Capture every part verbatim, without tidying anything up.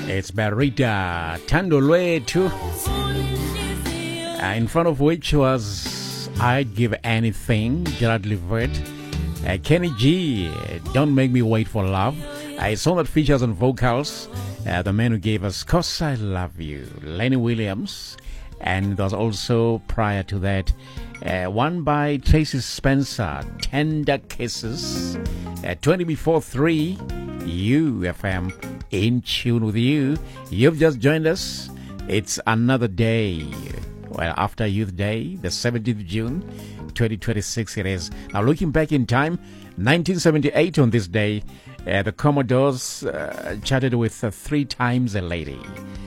It's Barita Tando Lwetu, uh, in front of which was I'd Give Anything, Gerard Levert. Uh, Kenny G, Don't Make Me Wait for Love. A song that features on vocals uh, the man who gave us 'Cause I Love You, Lenny Williams. And there was also, prior to that, uh, one by Tracy Spencer, Tender Kisses. Uh, twenty before three, U F M, in tune with you. You've just joined us. It's another day. Well, after Youth Day, the seventeenth of June, twenty twenty-six it is. Now, looking back in time, nineteen seventy-eight on this day, uh, the Commodores uh, chatted with uh, Three Times a Lady.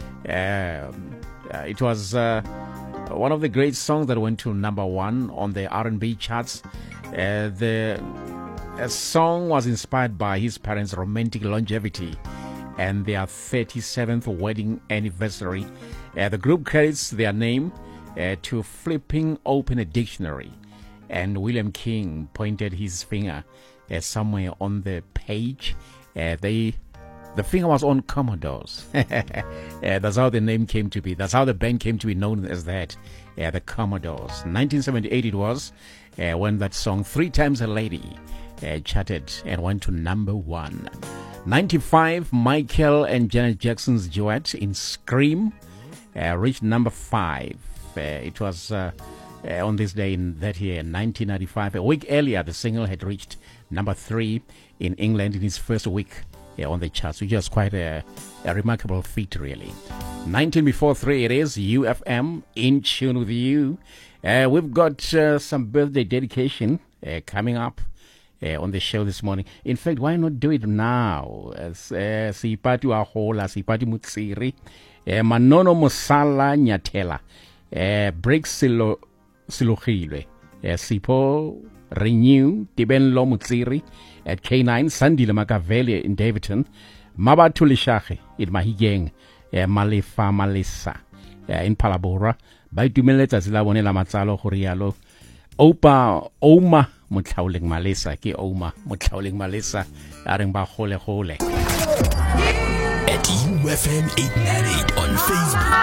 Uh, uh, it was uh, one of the great songs that went to number one on the R and B charts. Uh, the uh, song was inspired by his parents' romantic longevity and their thirty-seventh wedding anniversary. Uh, the group credits their name uh, to flipping open a dictionary, and William King pointed his finger uh, somewhere on the page. Uh, they, the finger was on Commodores. uh, that's how the name came to be. That's how the band came to be known as that, uh, the Commodores. nineteen seventy-eight it was uh, when that song, Three Times a Lady, uh, charted and went to number one. ninety-five, Michael and Janet Jackson's duet in Scream uh, reached number five. Uh, it was uh, uh, on this day in that year, nineteen ninety-five. A week earlier, the single had reached number three in England in its first week uh, on the charts, which was quite a, a remarkable feat, really. nineteen before three, it is U F M, in tune with you. Uh, we've got uh, some birthday dedication uh, coming up Uh, on the show this morning. In fact, why not do it now? Sipati wa hola, Sipati Mutsiri, Manono Musala Nyatela, Break Silo Silohile, Sipo Renew, Tibenlo Mutsiri, at K nine, Sandy Makaveli in Davidson, Mabatulishache, in Mahigeng, Malefa Malisa, in Palabora, by Dumeleta Zilawonela Matsalo Horialo, Opa Oma Mutlauling Malisa, ki Oma Mutlauling Malisa, aring ba hole hole. At U F M eight ninety-eight on Facebook.